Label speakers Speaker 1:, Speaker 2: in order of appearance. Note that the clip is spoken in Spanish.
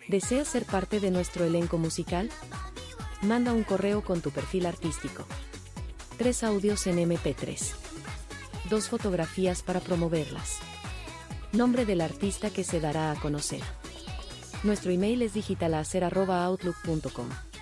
Speaker 1: ¿Deseas ser parte de nuestro elenco musical? Manda un correo con tu perfil artístico. 3 audios en MP3. 2 fotografías para promoverlas. Nombre del artista que se dará a conocer. Nuestro email es digitalacer@outlook.com.